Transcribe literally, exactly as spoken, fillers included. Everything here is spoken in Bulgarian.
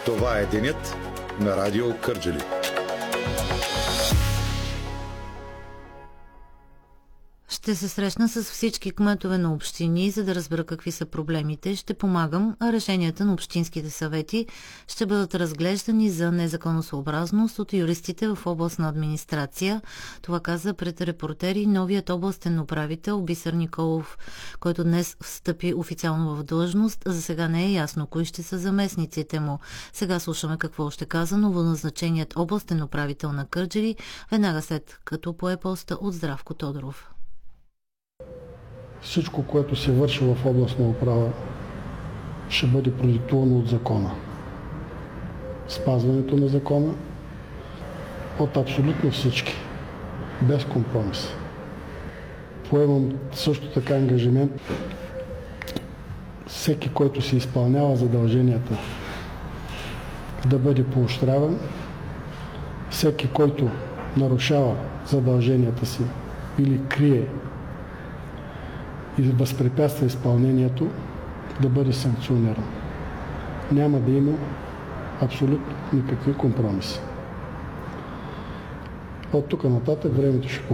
Това е денят на Радио Кърджали. Ще се срещна с всички кметове на общини, за да разбера какви са проблемите. Ще помагам, а решенията на общинските съвети ще бъдат разглеждани за незаконосъобразност от юристите в областна администрация. Това каза пред репортери новият областен управител Бисер Николов, който днес встъпи официално в длъжност. За сега не е ясно кои ще са заместниците му. Сега слушаме какво ще каза новоназначеният областен управител на Кърджали, веднага след като пое поста от Здравко Тодоров. Всичко, което се върши в областна управа, ще бъде продиктувано от закона. Спазването на закона от абсолютно всички, без компромис. Поемам също така ангажимент всеки, който се изпълнява задълженията, да бъде поощряван, всеки, който нарушава задълженията си или крие и възпрепятства изпълнението, да бъде санкциониран. Няма да има абсолютно никакви компромиси. От тук нататък времето ще покаже.